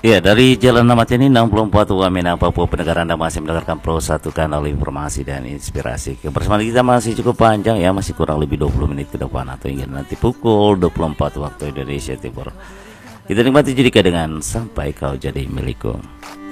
Ya, dari Jalan Ahmad Yani 64 Wamena, Papua Pendengar, Anda masih mendengarkan Pro 1 Kanal Informasi dan Inspirasi. Kebersamaan kita masih cukup panjang ya, masih kurang lebih 20 menit ke depan atau hingga nanti pukul 24 waktu Indonesia Timur. Kita nikmati jadikan dengan Sampai Kau Jadi Milikku.